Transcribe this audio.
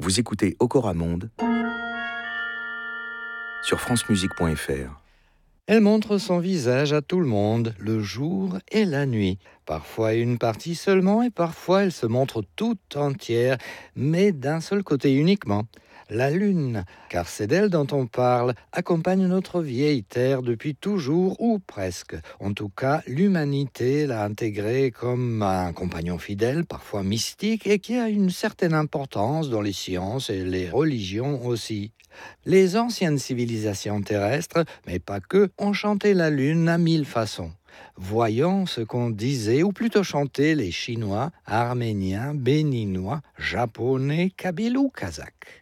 Vous écoutez Okora Monde sur francemusique.fr. Elle montre son visage à tout le monde, le jour et la nuit. Parfois une partie seulement et parfois elle se montre toute entière, mais d'un seul côté uniquement. La lune, car c'est d'elle dont on parle, accompagne notre vieille terre depuis toujours ou presque. En tout cas, l'humanité l'a intégrée comme un compagnon fidèle, parfois mystique, et qui a une certaine importance dans les sciences et les religions aussi. Les anciennes civilisations terrestres, mais pas que, ont chanté la lune à 1000 façons. Voyons ce qu'on disait, ou plutôt chantaient les Chinois, Arméniens, Béninois, Japonais, Kabyles ou Kazakhs.